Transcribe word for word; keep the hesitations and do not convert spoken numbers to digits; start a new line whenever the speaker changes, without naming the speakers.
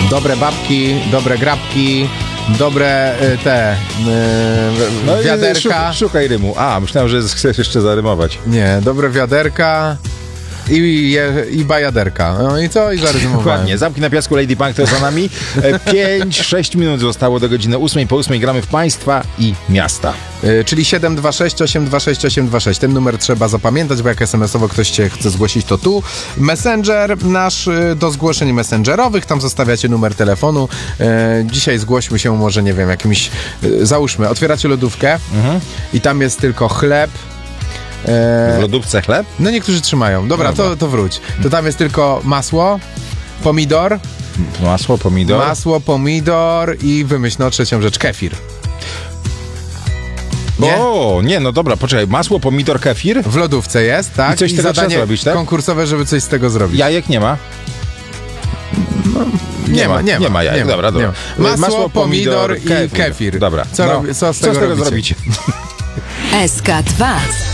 Dobre babki, dobre grabki, dobre y, te y,
No
wiaderka.
Szukaj, szukaj rymu. A, myślałem, że chcesz jeszcze zarymować.
Nie, dobre wiaderka i, i, i bajaderka. No i co? I zaryzmowałem.
Dokładnie. Zamki na piasku, Lady Punk to za nami. pięć sześć minut zostało do godziny ósmej. Po ósmej gramy w państwa i miasta.
Y, czyli siedem dwa sześć osiem dwa sześć osiem dwa sześć. Ten numer trzeba zapamiętać, bo jak es em esowo ktoś cię chce zgłosić, to tu. Messenger nasz y, do zgłoszeń messengerowych. Tam zostawiacie numer telefonu. Y, dzisiaj zgłośmy się może, nie wiem, jakimś... Y, załóżmy, otwieracie lodówkę mhm. i tam jest tylko chleb.
W lodówce chleb?
No niektórzy trzymają. Dobra, to, to wróć. To tam jest tylko masło, pomidor.
Masło, pomidor.
Masło, pomidor i wymyśl no trzecią rzecz, kefir.
Nie? O, nie, no dobra, poczekaj. Masło, pomidor, kefir?
W lodówce jest, tak?
I coś teraz trzeba zrobić, tak?
konkursowe, żeby coś z tego zrobić.
Jajek nie ma?
No, nie, nie ma, nie ma.
Nie ma jajek,
nie
dobra, dobra.
Masło, Masło, pomidor, pomidor i kefir.
Dobra.
Co,
no,
robi, co z tego
co z tego
robicie?
zrobicie?
S K dwa.